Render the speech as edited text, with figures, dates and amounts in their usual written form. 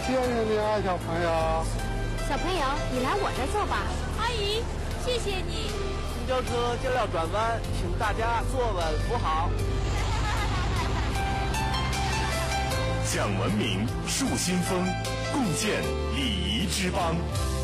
谢谢你啊，小朋友。 小朋友，你来我这坐吧。 阿姨，谢谢你。 公交车将要转弯，请大家坐稳扶好。 讲文明，树新风，共建礼仪之邦。